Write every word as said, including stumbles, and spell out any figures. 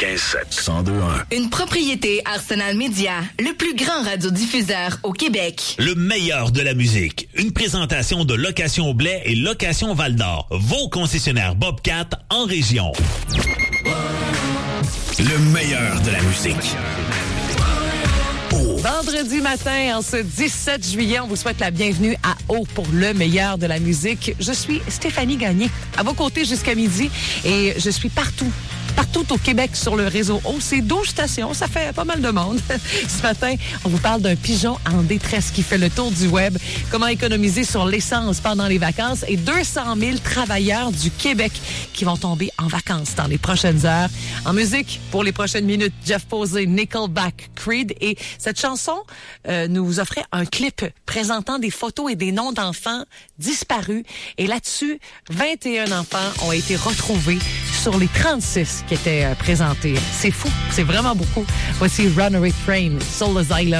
quatre-vingt-quinze sept, cent deux un. Une propriété Arsenal Media, le plus grand radiodiffuseur au Québec. Le meilleur de la musique. Une présentation de Location Blais et Location Val-d'Or. Vos concessionnaires Bobcat en région. Le meilleur de la musique. Vendredi matin, en ce dix-sept juillet, on vous souhaite la bienvenue à O pour le meilleur de la musique. Je suis Stéphanie Gagné, à vos côtés jusqu'à midi, et je suis partout. Partout au Québec sur le réseau O. C'est douze stations, ça fait pas mal de monde. Ce matin, on vous parle d'un pigeon en détresse qui fait le tour du web. Comment économiser sur l'essence pendant les vacances et deux cent mille travailleurs du Québec qui vont tomber en vacances dans les prochaines heures. En musique, pour les prochaines minutes, Jeff Posey, Nickelback, Creed. Et cette chanson euh, nous offrait un clip présentant des photos et des noms d'enfants disparus. Et là-dessus, vingt et un enfants ont été retrouvés sur les trente-six qui étaient euh, présentés. C'est fou, c'est vraiment beaucoup. Voici Runaway Train, Soul Asylum.